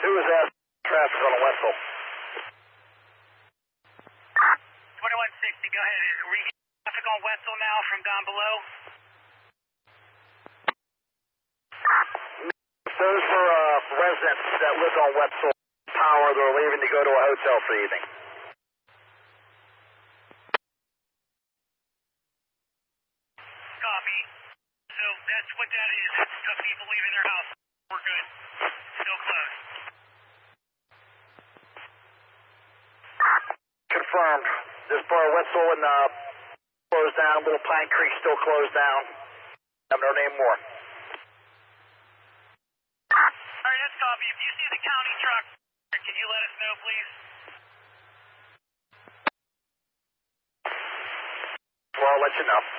Who is that? Traffic on Wetzel. 2160, go ahead. Are we getting traffic on Wetzel now from down below? Those for residents that live on Wetzel Power, they're leaving to go to a hotel for the evening. Copy. So that's what that is. It's people leaving their house. We're good. Still closed. Confirmed. This part of Wetzel and closed down. Little Pine Creek still closed down. Have no name more. Alright, that's copy. If you see the county truck, can you let us know, please? Well, I'll let you know.